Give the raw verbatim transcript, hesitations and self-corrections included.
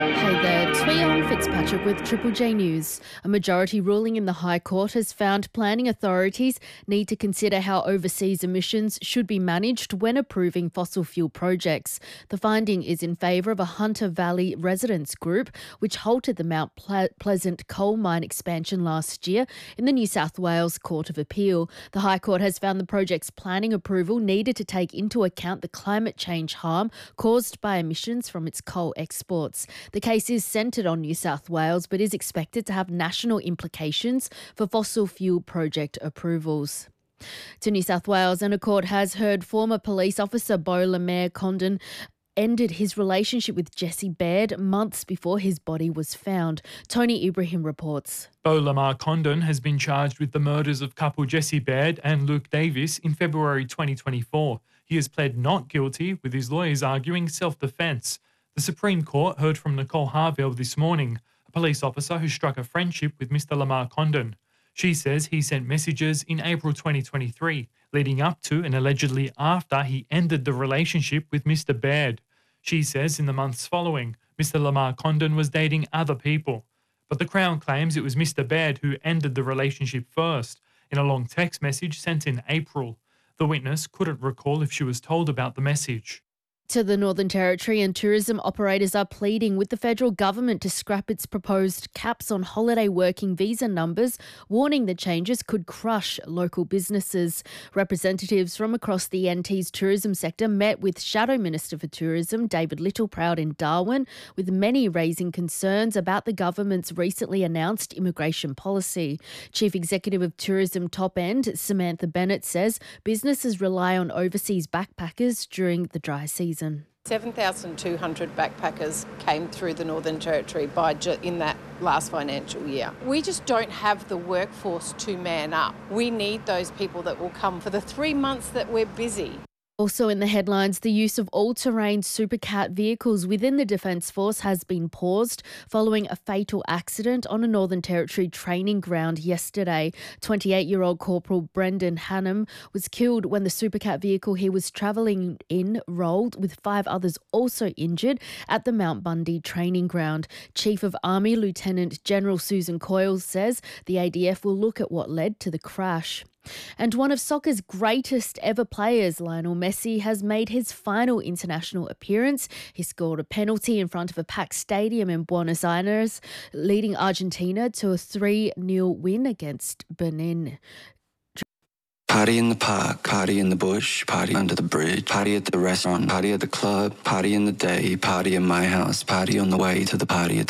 Hey there, it's Leon Fitzpatrick with Triple J News. A majority ruling in the High Court has found planning authorities need to consider how overseas emissions should be managed when approving fossil fuel projects. The finding is in favour of a Hunter Valley residents group, which halted the Mount Ple- Pleasant coal mine expansion last year in the New South Wales Court of Appeal. The High Court has found the project's planning approval needed to take into account the climate change harm caused by emissions from its coal exports. The case is centred on New South Wales but is expected to have national implications for fossil fuel project approvals. To New South Wales, and a court has heard former police officer Beau Lamar Condon ended his relationship with Jesse Baird months before his body was found. Tony Ibrahim reports. Beau Lamar Condon has been charged with the murders of couple Jesse Baird and Luke Davis in February twenty twenty-four. He has pled not guilty, with his lawyers arguing self-defence. The Supreme Court heard from Nicole Harville this morning, a police officer who struck a friendship with Mister Lamar Condon. She says he sent messages in April twenty twenty-three, leading up to and allegedly after he ended the relationship with Mister Baird. She says in the months following, Mister Lamar Condon was dating other people. But the Crown claims it was Mister Baird who ended the relationship first, in a long text message sent in April. The witness couldn't recall if she was told about the message. To the Northern Territory, and tourism operators are pleading with the federal government to scrap its proposed caps on holiday working visa numbers, warning the changes could crush local businesses. Representatives from across the N T's tourism sector met with Shadow Minister for Tourism David Littleproud in Darwin, with many raising concerns about the government's recently announced immigration policy. Chief Executive of Tourism Top End, Samantha Bennett, says businesses rely on overseas backpackers during the dry season. seven thousand two hundred backpackers came through the Northern Territory by ju- in that last financial year. We just don't have the workforce to man up. We need those people that will come for the three months that we're busy. Also in the headlines, the use of all-terrain Supercat vehicles within the Defence Force has been paused following a fatal accident on a Northern Territory training ground yesterday. twenty-eight-year-old Corporal Brendan Hannum was killed when the Supercat vehicle he was travelling in rolled, with five others also injured, at the Mount Bundy training ground. Chief of Army Lieutenant General Susan Coyle says the A D F will look at what led to the crash. And one of soccer's greatest ever players, Lionel Messi, has made his final international appearance. He scored a penalty in front of a packed stadium in Buenos Aires, leading Argentina to a three nil win against Benin. Party in the park, party in the bush, party under the bridge, party at the restaurant, party at the club, party in the day, party in my house, party on the way to the party at the